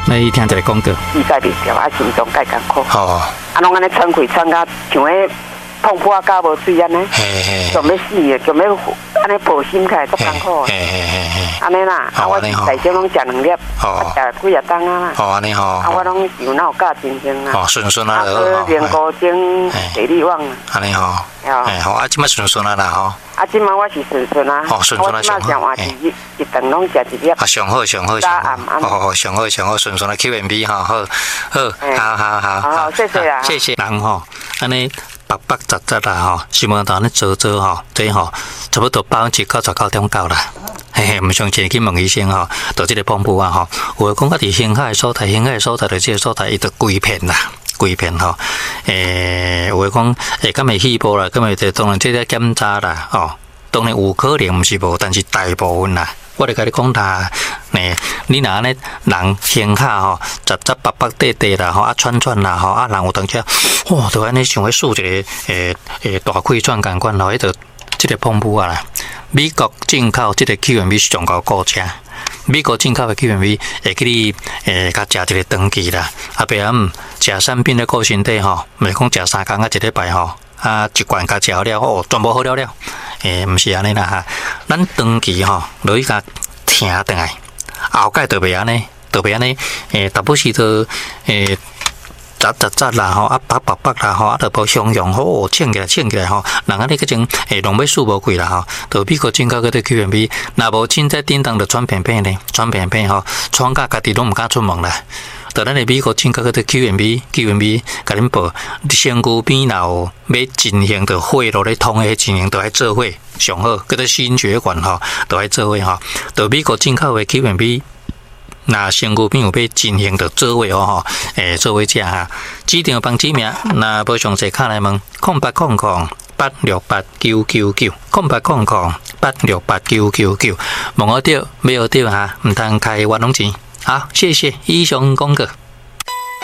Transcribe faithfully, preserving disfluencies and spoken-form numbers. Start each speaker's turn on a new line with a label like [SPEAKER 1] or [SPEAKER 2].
[SPEAKER 1] 来听一个广告。
[SPEAKER 2] 膝盖袂调，啊心脏介艰苦。
[SPEAKER 1] 哦。
[SPEAKER 2] 啊，拢安尼撑开撑甲像迄碰破甲无水安尼，强要死的，强要安尼抱心起来足艰苦。嘿嘿嘿嘿。安尼啦，啊我大少拢食两粒，啊食几啊冬啊啦。哦，安尼吼。啊我拢有哪有教真经啊。哦，顺顺啊。啊，去练高精、地理网啊。安尼吼。哎，好啊，即摆顺顺啊啦吼。啊，即摆我是顺顺啊。哦，顺顺啊上好。我即摆上换一一顿拢食一粒。啊，上好上好上好。好好上好上好顺顺啊 Q and B 哈，好，好，好好好。好，谢谢啊。谢谢。人吼，安尼。白白杂杂啦吼，新闻头咧做做吼，这吼差不多百分之九十九点九啦。嘿嘿，毋相信去问医生吼，就即个pom布啊吼，有诶讲较伫兴海诶所在，兴海诶所在就即个所在，伊就规片啦，规片吼。诶，有诶讲诶，敢会起波啦，敢会就当然即个检查啦，吼，当然有可能毋是无，但是大部分啦。我咧甲你讲啦，呢，你若安尼人胸骹吼，杂杂白白块块啦，吼啊串串啦，吼啊人有当时，哇，就安尼想要输一个诶诶大气串感官吼，迄个即个pom布啊啦，美国进口即个 Q and B 上高高车，美国进口的 Q and B 会给你诶甲食一个长期啦，啊别暗食产品咧顾身体吼，袂讲食三工啊一礼拜吼。啊，一罐甲食了哦，全部好了了。诶、欸，毋是安尼啦哈，咱长期吼，落去甲停倒来，后盖就袂安尼，就袂安尼。诶、欸，大部时都诶，杂杂杂啦吼，啊白白白啦吼，啊就无相用吼，穿起来穿起来吼，人安尼迄种诶，拢要数无贵啦吼，就美国进口嗰啲 Q and B， 若无凊彩叮当就传片片咧，传片片吼，传甲家己拢毋敢出门啦。在咱的美国进口嗰啲 Q and B、Q and B， 甲恁报身躯边若有要进行着血路咧通的进行，都爱做血上好，嗰啲心血管吼，都爱做血吼。在美国进口的 Q and B， 若身躯边有要进行着做血哦吼，诶，做血食哈。指定帮指名，若无详细卡来问，空八空空八六八九九九，空八空空八六八九九九，问我着，没有着哈，唔通开活动钱。好，谢谢医生公哥。